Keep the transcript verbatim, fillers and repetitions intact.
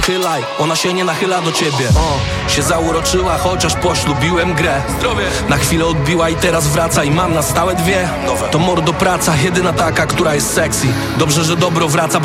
Chylaj, ona się nie nachyla do ciebie. o, Się zauroczyła, chociaż poślubiłem grę. Zdrowie. Na chwilę odbiła i teraz wraca i mam na stałe dwie. Nowe. To mordo praca, jedyna taka, która jest sexy. Dobrze, że dobro wraca.